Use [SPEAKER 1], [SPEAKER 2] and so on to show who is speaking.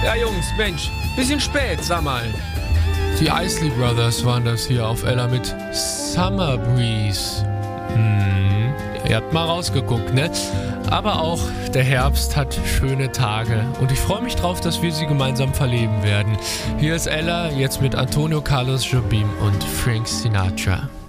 [SPEAKER 1] Ja, Jungs, Mensch, bisschen spät, sag mal. Die Isley Brothers waren das hier auf Ella mit Summer Breeze. Ihr habt mal rausgeguckt, ne? Aber auch der Herbst hat schöne Tage und ich freue mich drauf, dass wir sie gemeinsam verleben werden. Hier ist Ella, jetzt mit Antonio Carlos Jobim und Frank Sinatra.